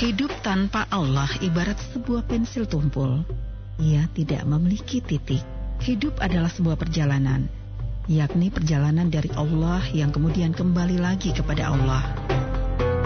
Hidup tanpa Allah ibarat sebuah pensil tumpul. Ia tidak memiliki titik. Hidup adalah sebuah perjalanan, yakni perjalanan dari Allah yang kemudian kembali lagi kepada Allah.